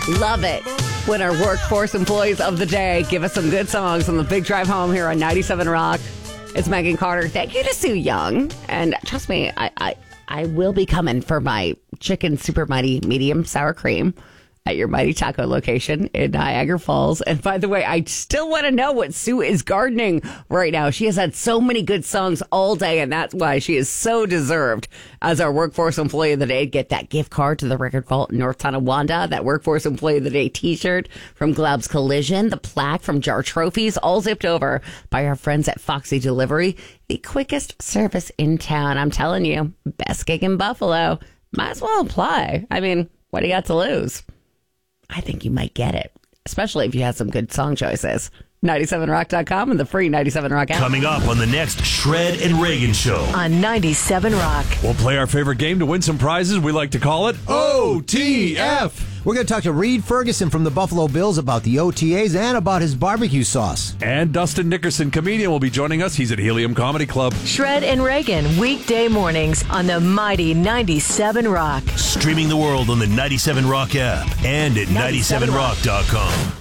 Love it when our workforce employees of the day give us some good songs on the Big Drive Home here on 97 Rock. It's Megan Carter. Thank you to Sue Young. And trust me, I will be coming for my chicken super mighty medium sour cream at your Mighty Taco location in Niagara Falls. And by the way, I still want to know what Sue is gardening right now. She has had so many good songs all day, and that's why she is so deserved as our Workforce Employee of the Day. Get that gift card to the Record Vault in North Tonawanda, that Workforce Employee of the Day t-shirt from Glaub's Collision, the plaque from Jar Trophies, all zipped over by our friends at Foxy Delivery, the quickest service in town. I'm telling you, best gig in Buffalo. Might as well apply. I mean, what do you got to lose? I think you might get it, especially if you have some good song choices. 97rock.com and the free 97 Rock app. Coming up on the next Shred and Reagan Show on 97 Rock. We'll play our favorite game to win some prizes. We like to call it OTF. We're going to talk to Reed Ferguson from the Buffalo Bills about the OTAs and about his barbecue sauce. And Dustin Nickerson, comedian, will be joining us. He's at Helium Comedy Club. Shred and Reagan, weekday mornings on the mighty 97 Rock. Streaming the world on the 97 Rock app and at 97rock.com.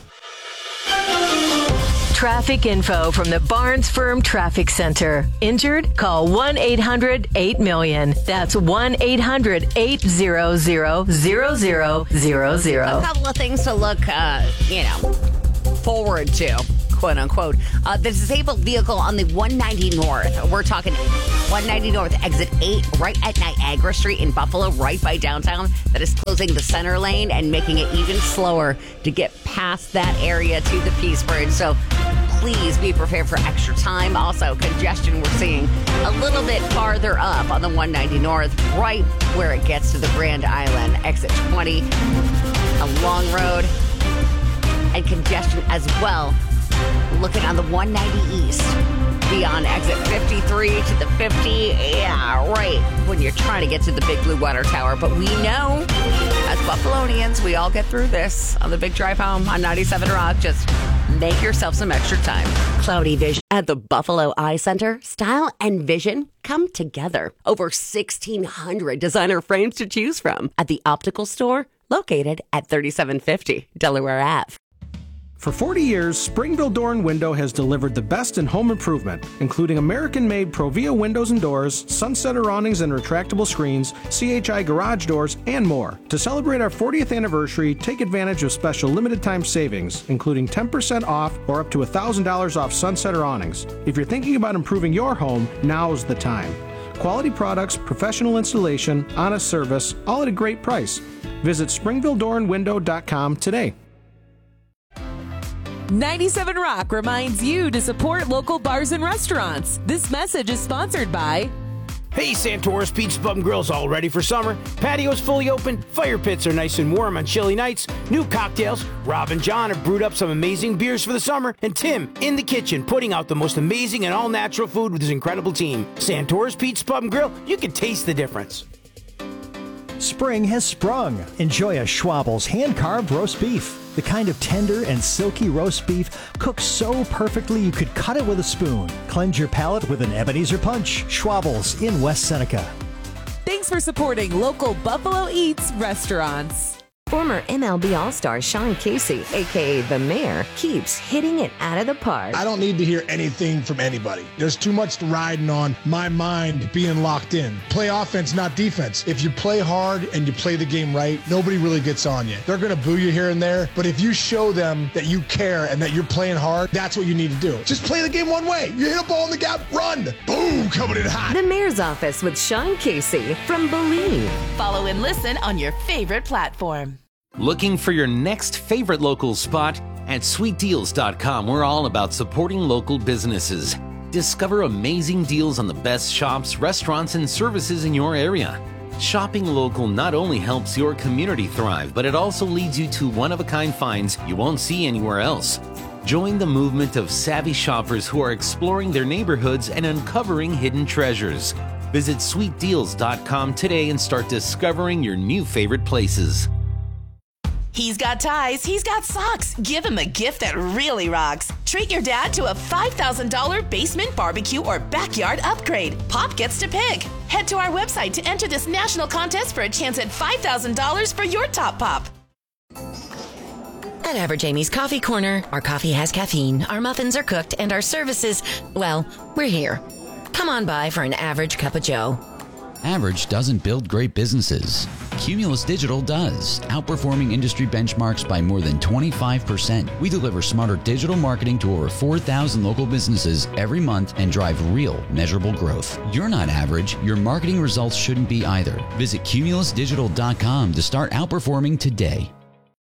Traffic info from the Barnes Firm Traffic Center. Injured? Call 1-800-8-million. That's 1-800-800-0000. A couple of things to look, forward to, quote unquote. The disabled vehicle on the 190 North. We're talking 190 North, exit 8, right at Niagara Street in Buffalo, right by downtown. That is closing the center lane and making it even slower to get past that area to the Peace Bridge. So please be prepared for extra time. Also, congestion we're seeing a little bit farther up on the 190 North, right where it gets to the Grand Island. Exit 20, a long road, and congestion as well. Looking on the 190 East, beyond exit 53 to the 50. Yeah, right when you're trying to get to the Big Blue Water Tower. But we know, as Buffalonians, we all get through this on the Big Drive Home on 97 Rock. Just make yourself some extra time. Cloudy Vision at the Buffalo Eye Center. Style and vision come together. Over 1,600 designer frames to choose from at the optical store located at 3750 Delaware Ave. For 40 years, Springville Door and Window has delivered the best in home improvement, including American-made Provia windows and doors, sunsetter awnings and retractable screens, CHI garage doors, and more. To celebrate our 40th anniversary, take advantage of special limited-time savings, including 10% off or up to $1,000 off sunsetter awnings. If you're thinking about improving your home, now's the time. Quality products, professional installation, honest service, all at a great price. Visit SpringvilleDoorandWindow.com today. 97 Rock reminds you to support local bars and restaurants. This message is sponsored by... Hey, Santoris Pizza Pub and Grill's all ready for summer. Patio's fully open, fire pits are nice and warm on chilly nights, new cocktails. Rob and John have brewed up some amazing beers for the summer, and Tim in the kitchen putting out the most amazing and all-natural food with his incredible team. Santoris Pizza Pub and Grill, you can taste the difference. Spring has sprung. Enjoy a Schwabel's hand-carved roast beef. The kind of tender and silky roast beef cooked so perfectly you could cut it with a spoon. Cleanse your palate with an Ebenezer Punch. Schwabel's in West Seneca. Thanks for supporting local Buffalo Eats restaurants. Former MLB All-Star Sean Casey, a.k.a. The Mayor, keeps hitting it out of the park. I don't need to hear anything from anybody. There's too much riding on my mind being locked in. Play offense, not defense. If you play hard and you play the game right, nobody really gets on you. They're going to boo you here and there, but if you show them that you care and that you're playing hard, that's what you need to do. Just play the game one way. You hit a ball in the gap, run. Boom, coming in hot. The Mayor's Office with Sean Casey from Believe. Follow and listen on your favorite platform. Looking for your next favorite local spot? At sweetdeals.com, we're all about supporting local businesses. Discover amazing deals on the best shops, restaurants, and services in your area. Shopping local not only helps your community thrive, but it also leads you to one-of-a-kind finds you won't see anywhere else. Join the movement of savvy shoppers who are exploring their neighborhoods and uncovering hidden treasures. Visit sweetdeals.com today and start discovering your new favorite places. He's got ties, he's got socks. Give him a gift that really rocks. Treat your dad to a $5,000 basement barbecue or backyard upgrade. Pop gets to pick. Head to our website to enter this national contest for a chance at $5,000 for your top pop. At Average Amy's Coffee Corner, our coffee has caffeine, our muffins are cooked, and our services, well, we're here. Come on by for an average cup of joe. Average doesn't build great businesses. Cumulus Digital does, outperforming industry benchmarks by more than 25%. We deliver smarter digital marketing to over 4,000 local businesses every month and drive real, measurable growth. You're not average. Your marketing results shouldn't be either. Visit cumulusdigital.com to start outperforming today.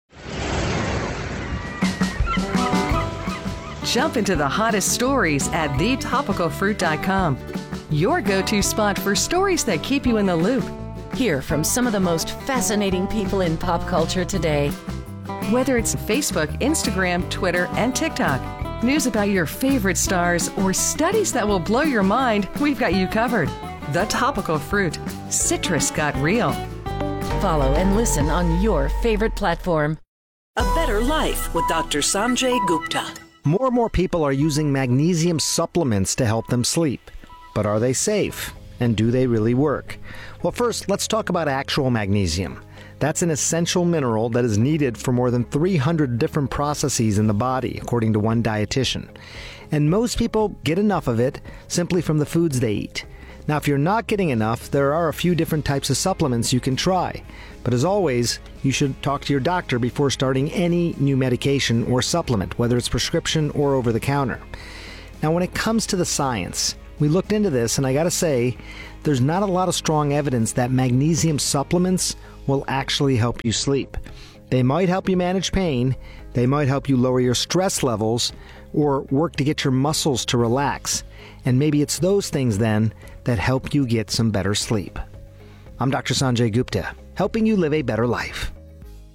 Jump into the hottest stories at thetopicalfruit.com. Your go-to spot for stories that keep you in the loop. Hear from some of the most fascinating people in pop culture today. Whether it's Facebook, Instagram, Twitter, and TikTok, news about your favorite stars, or studies that will blow your mind, we've got you covered. The Topical Fruit. Citrus got real. Follow and listen on your favorite platform. A Better Life with Dr. Sanjay Gupta. More and more people are using magnesium supplements to help them sleep. But are they safe? And do they really work? Well, first, let's talk about actual magnesium. That's an essential mineral that is needed for more than 300 different processes in the body, according to one dietitian. And most people get enough of it simply from the foods they eat. Now, if you're not getting enough, there are a few different types of supplements you can try. But as always, you should talk to your doctor before starting any new medication or supplement, whether it's prescription or over the counter. Now, when it comes to the science, we looked into this, and I gotta say, there's not a lot of strong evidence that magnesium supplements will actually help you sleep. They might help you manage pain, they might help you lower your stress levels, or work to get your muscles to relax. And maybe it's those things then that help you get some better sleep. I'm Dr. Sanjay Gupta, helping you live a better life.